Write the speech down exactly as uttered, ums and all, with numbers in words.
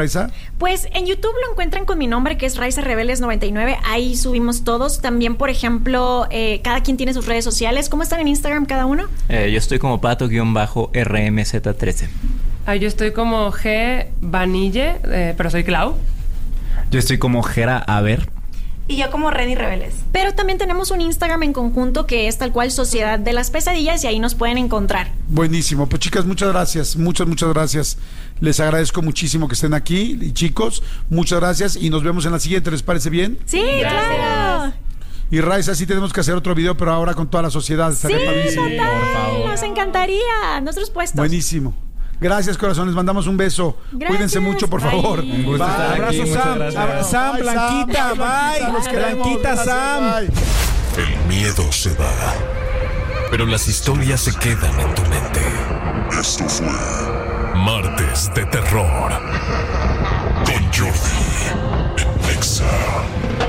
Raiza? Pues en YouTube lo encuentran con mi nombre, que es Raiza Rebeles noventa y nueve. Ahí subimos todos. También, por ejemplo, eh, cada quien tiene sus redes sociales. ¿Cómo están en Instagram cada uno? Eh, yo estoy como pato-R M Z trece. Ah, yo estoy como G Vanille, eh, pero soy Clau. Yo estoy como Jera Aver. Y yo como Reni Rebeles. Pero también tenemos un Instagram en conjunto que es tal cual Sociedad de las Pesadillas y ahí nos pueden encontrar. Buenísimo. Pues chicas, muchas gracias. Muchas, muchas gracias. Les agradezco muchísimo que estén aquí. Y chicos, muchas gracias. Y nos vemos en la siguiente. ¿Les parece bien? Sí, gracias. Claro. Y Raiza, sí tenemos que hacer otro video, pero ahora con toda la sociedad. Sí, total. Por favor. Nos encantaría. Nuestros puestos. Buenísimo. Gracias, corazón. Les mandamos un beso. Gracias. Cuídense mucho, por favor. Un gusto estar aquí. Abrazo, Sam. Sam, Sam, Bye, Blanquita, bye. Los queremos. Blanquita, Sam. Bye. El miedo se va, pero las historias se quedan en tu mente. Esto fue Martes de Terror.